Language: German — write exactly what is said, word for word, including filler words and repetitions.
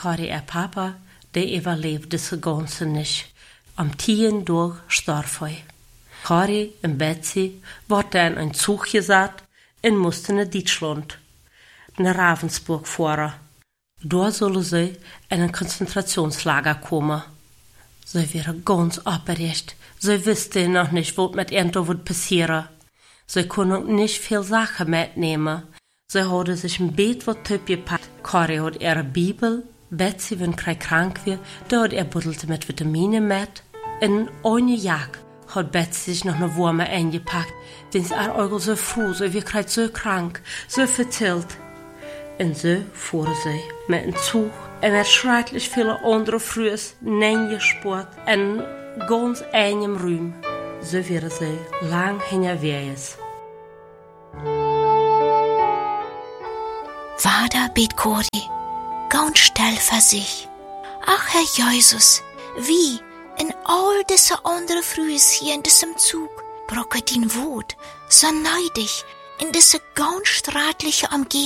Kari ihr Papa, der überlebt das Ganze nicht. Am tien durch starb er. Kari und Betsy wurden in einen Zug gesatt und mussten nach Deutschland, nach Ravensburg fahren. Dort sollen sie in ein Konzentrationslager kommen. Sie waren ganz aufgeregt. Sie wussten noch nicht, was mit ihnen wird passieren. Sie konnten nicht viel Sachen mitnehmen. Sie hadden sich ein Bett was Typ gepackt. Kari hat ihre Bibel. Betsy, wenn sie krank war, da hat er Buddelte mit Vitaminen mit. In eine Jacke hat Betsy sich noch eine Wurme eingepackt. Wenn sie er Eugel so froh, so wir kriegt so krank, so verzählt. Und so fuhren sie mit einem Zug und mit schrecklich viele andere Frühs neingespurt in ganz einem Raum. So wären sie lang hinterwegs. Vater bet Kori, ganz still für sich. Ach, Herr Jesus, wie in all diese andere Frühs hier in diesem Zug brocke din Wut, so neidig in diese ganz staatliche Umgebung.